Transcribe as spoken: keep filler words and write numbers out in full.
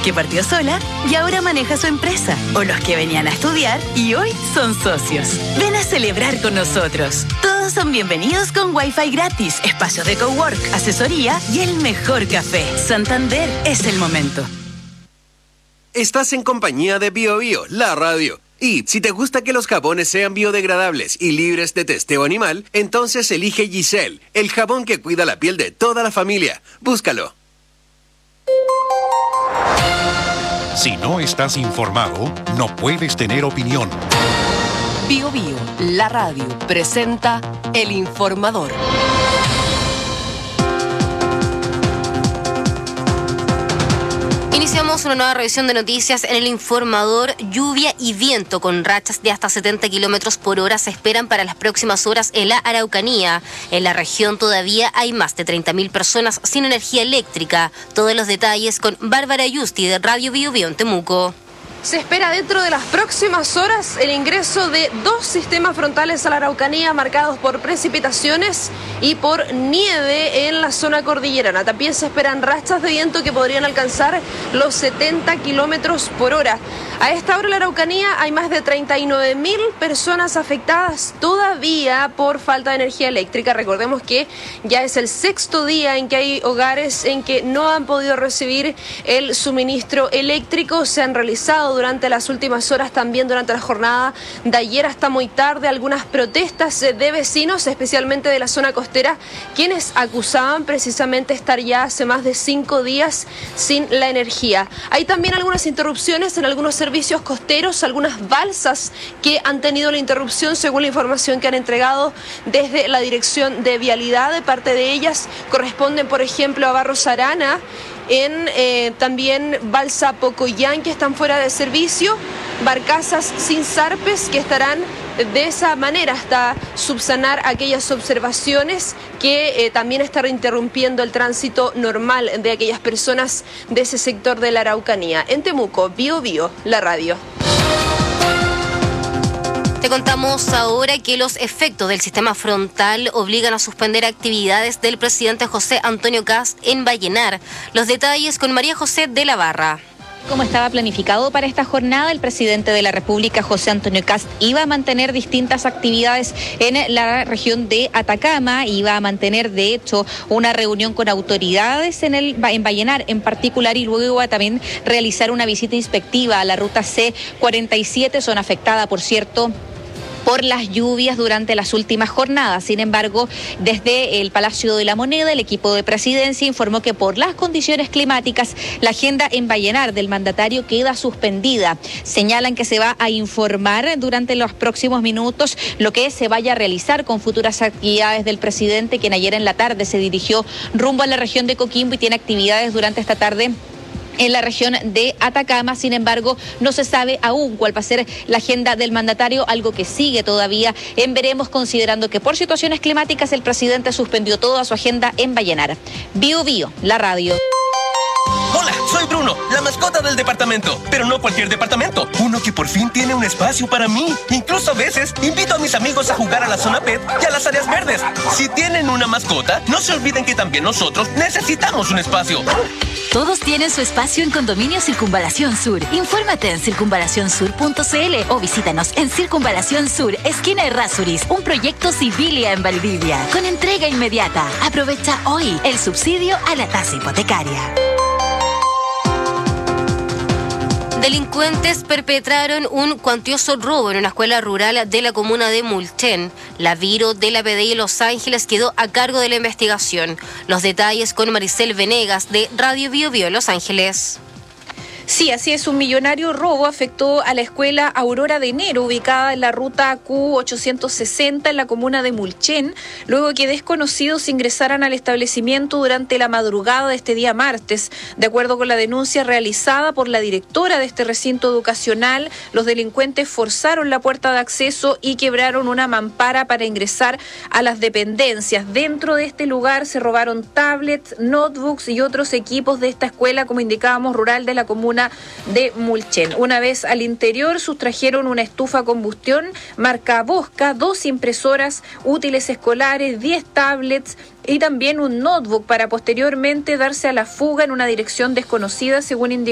que partió sola y ahora maneja su empresa, o los que venían a estudiar y hoy son socios. Ven a celebrar con nosotros. Todos son bienvenidos con Wi-Fi gratis, espacios de cowork, asesoría y el mejor café. Santander es el momento. Estás en compañía de Bio Bio, la radio. Y si te gusta que los jabones sean biodegradables y libres de testeo animal, entonces elige Giselle, el jabón que cuida la piel de toda la familia. Búscalo. Si no estás informado, no puedes tener opinión. Bio Bio, la radio, presenta El Informador. Iniciamos una nueva revisión de noticias en El Informador. Lluvia y viento con rachas de hasta setenta kilómetros por hora se esperan para las próximas horas en la Araucanía. En la región todavía hay más de treinta mil personas sin energía eléctrica. Todos los detalles con Bárbara Yusti de Radio Bio Bio en Temuco. Se espera dentro de las próximas horas el ingreso de dos sistemas frontales a la Araucanía marcados por precipitaciones y por nieve en la zona cordillerana. También se esperan rachas de viento que podrían alcanzar los setenta kilómetros por hora. A esta hora en la Araucanía hay más de treinta y nueve mil personas afectadas todavía por falta de energía eléctrica. Recordemos que ya es el sexto día en que hay hogares en que no han podido recibir el suministro eléctrico. Se han realizado durante las últimas horas, también durante la jornada de ayer hasta muy tarde, algunas protestas de vecinos, especialmente de la zona costera, quienes acusaban precisamente estar ya hace más de cinco días sin la energía. Hay también algunas interrupciones en algunos servicios costeros, algunas balsas que han tenido la interrupción según la información que han entregado desde la Dirección de Vialidad. De parte de ellas corresponden, por ejemplo, a Barros Arana, en eh, también Balsa Pocoyán, que están fuera de servicio, barcazas sin zarpes que estarán de esa manera hasta subsanar aquellas observaciones que eh, también están interrumpiendo el tránsito normal de aquellas personas de ese sector de la Araucanía. En Temuco, Bio Bio, la radio. Te contamos ahora que los efectos del sistema frontal obligan a suspender actividades del presidente José Antonio Kast en Vallenar. Los detalles con María José de la Barra. Como estaba planificado para esta jornada, el presidente de la República, José Antonio Kast, iba a mantener distintas actividades en la región de Atacama, iba a mantener, de hecho, una reunión con autoridades en, el, en Vallenar en particular, y luego iba a también realizar una visita inspectiva a la ruta C cuarenta y siete, zona afectada, por cierto, por las lluvias durante las últimas jornadas. Sin embargo, desde el Palacio de la Moneda, el equipo de presidencia informó que por las condiciones climáticas, la agenda en Vallenar del mandatario queda suspendida. Señalan que se va a informar durante los próximos minutos lo que se vaya a realizar con futuras actividades del presidente, quien ayer en la tarde se dirigió rumbo a la región de Coquimbo y tiene actividades durante esta tarde en la región de Atacama. Sin embargo, no se sabe aún cuál va a ser la agenda del mandatario, algo que sigue todavía en veremos, considerando que por situaciones climáticas el presidente suspendió toda su agenda en Vallenar. Bio Bio, la radio. Hola, soy Bruno, la mascota del departamento, pero no cualquier departamento, uno que por fin tiene un espacio para mí. Incluso a veces invito a mis amigos a jugar a la zona pet y a las áreas verdes. Si tienen una mascota, no se olviden que también nosotros necesitamos un espacio. Todos tienen su espacio en Condominio Circunvalación Sur. Infórmate en circunvalación sur punto c l o visítanos en Circunvalación Sur, esquina Errázuriz, un proyecto Civilia en Valdivia, con entrega inmediata. Aprovecha hoy el subsidio a la tasa hipotecaria. Delincuentes perpetraron un cuantioso robo en una escuela rural de la comuna de Mulchen. La Viro de la P D I Los Ángeles quedó a cargo de la investigación. Los detalles con Maricel Venegas de Radio Bio Bio Los Ángeles. Sí, así es, un millonario robo afectó a la escuela Aurora de Enero, ubicada en la ruta Q ochocientos sesenta en la comuna de Mulchen, luego que desconocidos ingresaran al establecimiento durante la madrugada de este día martes. De acuerdo con la denuncia realizada por la directora de este recinto educacional, los delincuentes forzaron la puerta de acceso y quebraron una mampara para ingresar a las dependencias. Dentro de este lugar se robaron tablets, notebooks y otros equipos de esta escuela, como indicábamos, rural de la comuna de Mulchen. Una vez al interior, sustrajeron una estufa a combustión marca Bosca, dos impresoras, útiles escolares, diez tablets y también un notebook para posteriormente darse a la fuga en una dirección desconocida, según indicó